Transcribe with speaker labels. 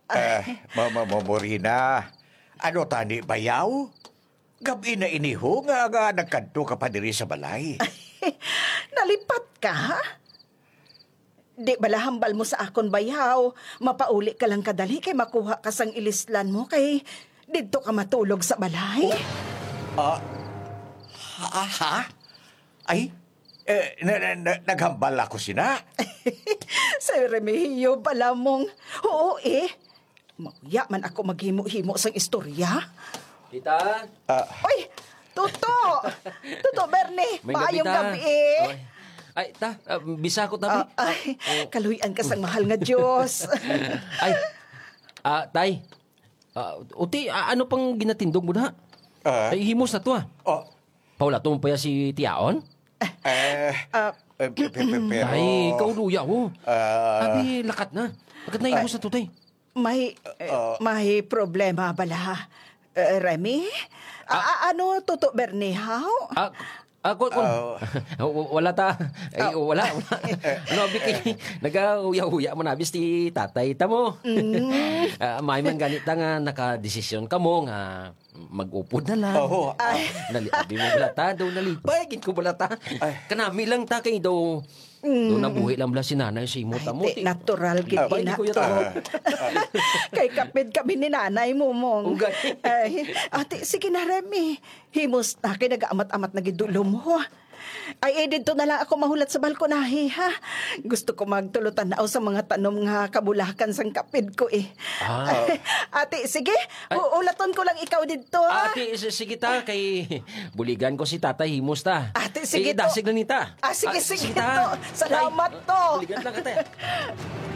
Speaker 1: Morina, ano tani bayaw? Gabi na iniho nga nagkanto ka pa diri sa balay.
Speaker 2: Nalipat ka, ha? Di bala hambal mo sa akon bayaw. Mapauli ka lang kadali kay makuha ka sang ilislan mo kay didto ka matulog sa balay.
Speaker 1: Ha? Ay, naghambal ako sina.
Speaker 2: Sa Remigio pala mong, oo Mauya man ako maghimo-himo sang istorya.
Speaker 3: Tita?
Speaker 2: Oy, Tuto! Tuto, Bernie,
Speaker 3: May
Speaker 2: maayong
Speaker 3: ta.
Speaker 2: gabi
Speaker 3: Ay, bisa ko tabi.
Speaker 2: Kaluyan ka sang mahal nga Diyos.
Speaker 3: Ay, tay. Uti, ano pang ginatindog mo na? Ay, himos na to Paula, mo pa si Tiaon?
Speaker 1: Pero...
Speaker 3: Ay, kauluya ko. Abi, lakat na. Lakat na himos na to, tay.
Speaker 2: May problema bala, Remy? Ano, Tuto, Bernie, how?
Speaker 3: Wala ta. Ay, wala. Ano, Biki, nag-uya-uya mo nabis ti tatay ta mo. May man ganit nga nakadesisyon ka mo nga mag-upod na lang. Abi mo balata, daw nalipay, gin ko balata. Kanami lang ta kay daw. Doon nabuhi lang bala si nanay sa imot mo.
Speaker 2: Natural gid na to. Kay kapit kami ni nanay mo mong. Ate, sige na Remy. Himos na kay nag-amat-amat na gidulo mo. Ay, dito na lang ako mahulat sa balkonahe, ha? Gusto ko magtulutan na sa mga tanom nga kabulakan sang kapid ko, Ate, sige. Ulaton ko lang ikaw dito, ha?
Speaker 3: Ate, sige ta. Kay buligan ko si tatay himos ta.
Speaker 2: Ate, sige to.
Speaker 3: Dasig lang nita.
Speaker 2: Sige to. Salamat to.
Speaker 3: Buligan lang ka,